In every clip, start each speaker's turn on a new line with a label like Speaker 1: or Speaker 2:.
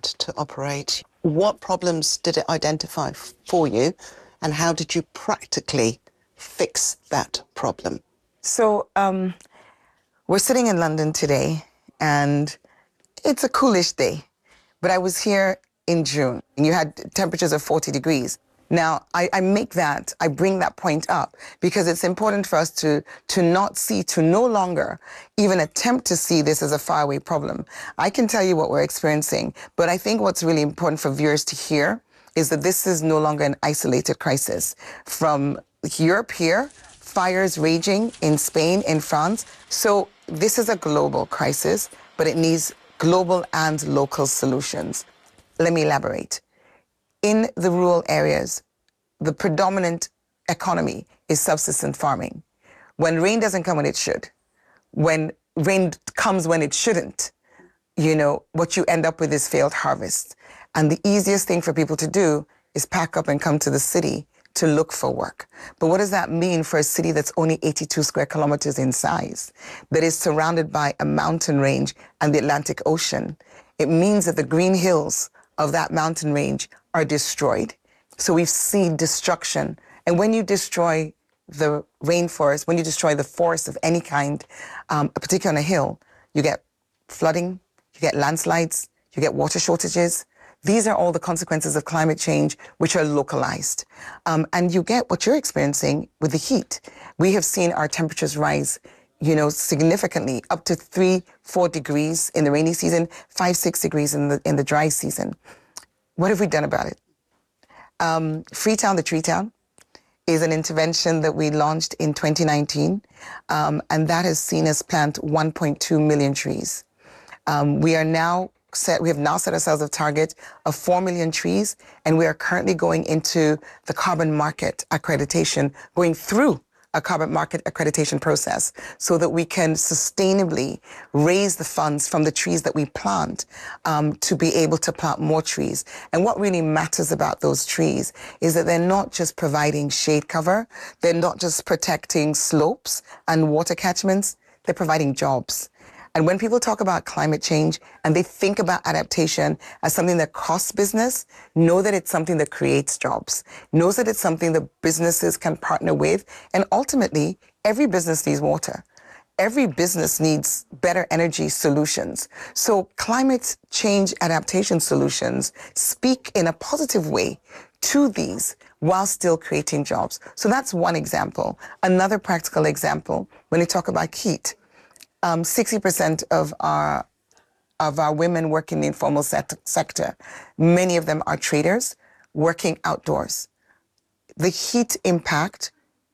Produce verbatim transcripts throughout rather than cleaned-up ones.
Speaker 1: had to operate. What problems did it identify for you, and how did you practically fix that problem?
Speaker 2: So um, we're sitting in London today, and it's a coolish day, but I was here in June, and you had temperatures of forty degrees. Now, I, I make that, I bring that point up because it's important for us to, to not see, to no longer even attempt to see this as a faraway problem. I can tell you what we're experiencing, but I think what's really important for viewers to hear is that this is no longer an isolated crisis. From Europe here, fires raging in Spain, in France. So this is a global crisis, but it needs global and local solutions. Let me elaborate. In the rural areas, the predominant economy is subsistence farming. When rain doesn't come when it should, when rain comes when it shouldn't, you know, what you end up with is failed harvest. And the easiest thing for people to do is pack up and come to the city to look for work. But what does that mean for a city that's only eighty-two square kilometers in size, that is surrounded by a mountain range and the Atlantic Ocean? It means that the green hills of that mountain range are destroyed. So we've seen destruction. And when you destroy the rainforest, when you destroy the forest of any kind, um, particularly on a hill, you get flooding, you get landslides, you get water shortages. These are all the consequences of climate change, which are localized. Um, and you get what you're experiencing with the heat. We have seen our temperatures rise, you know, significantly, up to three, four degrees in the rainy season, five, six degrees in the, in the dry season. What have we done about it? Um, Freetown, the Tree Town, is an intervention that we launched in twenty nineteen, um, and that has seen us plant one point two million trees. Um, we are now set, we have now set ourselves a target of four million trees, and we are currently going into the carbon market accreditation, going through a carbon market accreditation process so that we can sustainably raise the funds from the trees that we plant um, to be able to plant more trees. And what really matters about those trees is that they're not just providing shade cover, they're not just protecting slopes and water catchments, they're providing jobs. And when people talk about climate change and they think about adaptation as something that costs business, know that it's something that creates jobs, knows that it's something that businesses can partner with. And ultimately, every business needs water. Every business needs better energy solutions. So climate change adaptation solutions speak in a positive way to these while still creating jobs. So that's one example. Another practical example, when you talk about heat, Um, sixty percent of our of our women work in the informal set sector. Many of them are traders working outdoors. The heat impact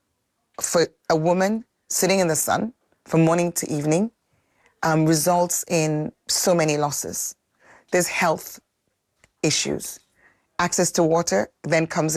Speaker 2: for a woman sitting in the sun from morning to evening um, results in so many losses. There's health issues. Access to water then comes